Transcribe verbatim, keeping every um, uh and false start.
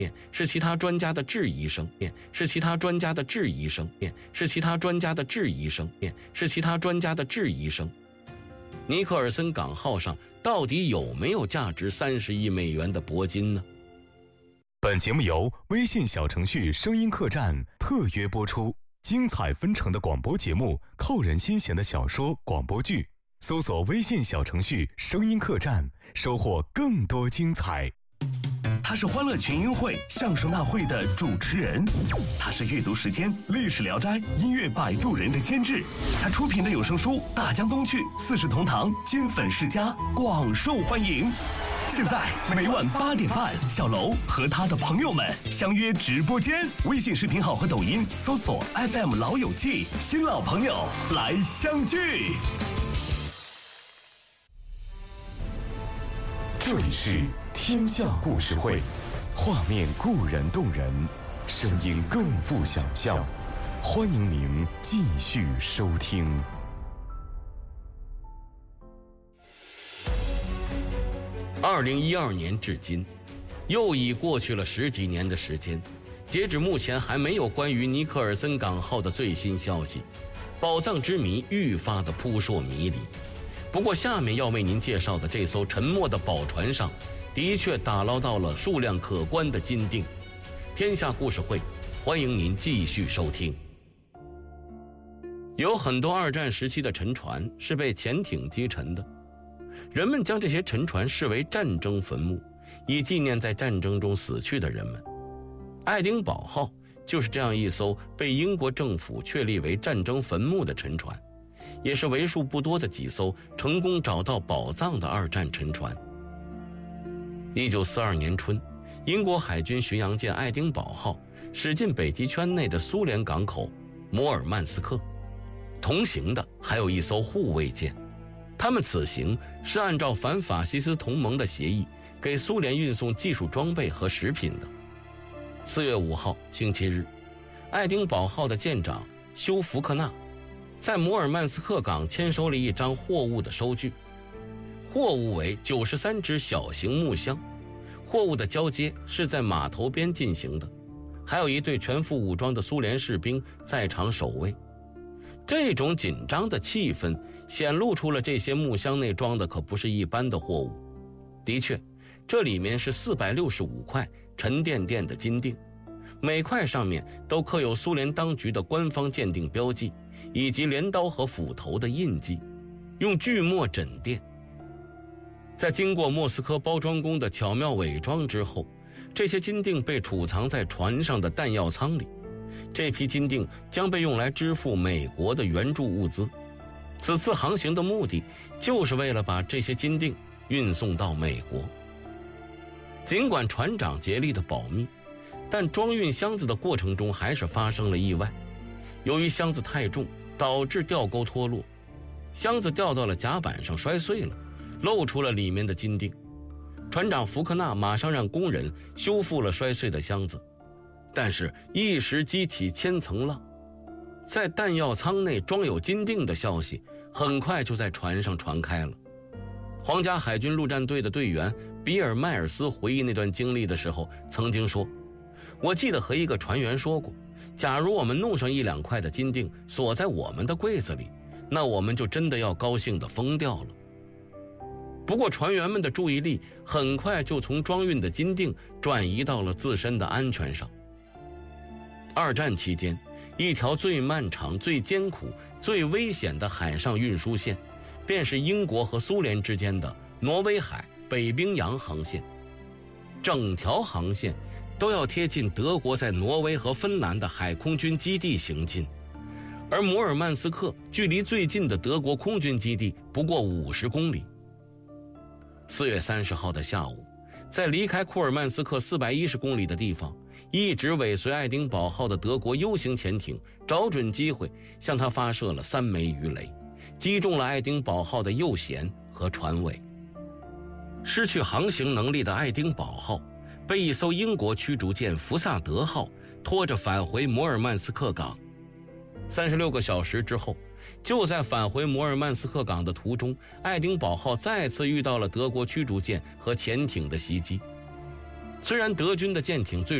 是其他专家的质疑声，是其他专家的质疑声，是其他专家的质疑声，是其他专家的质疑声。尼克尔森港号上到底有没有价值三十亿美元的铂金呢？ 本节目由微信小程序声音客栈特约播出，精彩纷呈的广播节目，扣人心弦的小说广播剧，搜索微信小程序声音客栈，收获更多精彩。 他是欢乐群英会相声大会的主持人，他是阅读时间历史聊斋音乐摆渡人的监制，他出品的有声书《大江东去》《四世同堂》金粉世家广受欢迎。现在每晚八点半，小楼和他的朋友们相约直播间，微信视频号和抖音搜索 F M 老友记，新老朋友来相聚。 这里是天下故事会，画面固然动人，声音更富想象。欢迎您继续收听。 二零一二年至今，又已过去了十几年的时间，截止目前还没有关于尼克尔森港号的最新消息，宝藏之谜愈发的扑朔迷离。不过下面要为您介绍的这艘沉没的宝船上，的确打捞到了数量可观的金锭。天下故事会，欢迎您继续收听。有很多二战时期的沉船是被潜艇击沉的，人们将这些沉船视为战争坟墓，以纪念在战争中死去的人们。爱丁堡号就是这样一艘被英国政府确立为战争坟墓的沉船，也是为数不多的几艘成功找到宝藏的二战沉船。一九四二年春，英国海军巡洋舰爱丁堡号驶进北极圈内的苏联港口摩尔曼斯克，同行的还有一艘护卫舰。他们此行是按照反法西斯同盟的协议给苏联运送技术装备和食品的。四月五号星期日，爱丁堡号的舰长休福克纳在摩尔曼斯克港签收了一张货物的收据，货物为九十三只小型木箱，货物的交接是在码头边进行的，还有一队全副武装的苏联士兵在场守卫。这种紧张的气氛显露出了这些木箱内装的可不是一般的货物。的确，这里面是四百六十五块沉甸甸的金锭，每块上面都刻有苏联当局的官方鉴定标记以及镰刀和斧头的印记，用锯末枕垫。在经过莫斯科包装工的巧妙伪装之后，这些金锭被储藏在船上的弹药舱里。这批金锭将被用来支付美国的援助物资。此次航行的目的就是为了把这些金锭运送到美国。尽管船长竭力的保密，但装运箱子的过程中还是发生了意外。由于箱子太重，导致吊钩脱落，箱子掉到了甲板上摔碎了，露出了里面的金锭。船长福克纳马上让工人修复了摔碎的箱子，但是一时激起千层浪，在弹药舱内装有金锭的消息很快就在船上传开了。皇家海军陆战队的队员比尔·迈尔斯回忆那段经历的时候曾经说，我记得和一个船员说过，假如我们弄上一两块的金锭锁在我们的柜子里，那我们就真的要高兴地疯掉了。不过船员们的注意力很快就从装运的金锭转移到了自身的安全上。二战期间，一条最漫长、最艰苦、最危险的海上运输线，便是英国和苏联之间的挪威海北冰洋航线。整条航线都要贴近德国在挪威和芬兰的海空军基地行进，而摩尔曼斯克距离最近的德国空军基地不过五十公里。四月三十号的下午，在离开库尔曼斯克四百一十公里的地方，一直尾随爱丁堡号的德国 U 型潜艇找准机会向它发射了三枚鱼雷，击中了爱丁堡号的右舷和船尾。失去航行能力的爱丁堡号被一艘英国驱逐舰福萨德号拖着返回摩尔曼斯克港。三十六个小时之后，就在返回摩尔曼斯克港的途中，爱丁堡号再次遇到了德国驱逐舰和潜艇的袭击。 虽然德军的舰艇最